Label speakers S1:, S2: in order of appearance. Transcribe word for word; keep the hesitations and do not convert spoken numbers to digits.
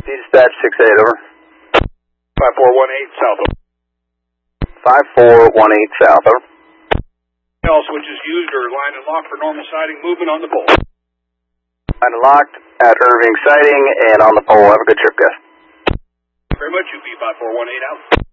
S1: Dispatch six eight, over.
S2: five four one eight south, over.
S1: five four one eight south, over.
S2: All switches used or line and lock for normal sighting movement on the pole.
S1: Line and locked at Irving sighting and on the pole. Have a good trip, guys.
S2: Very much, U P five four one eight out.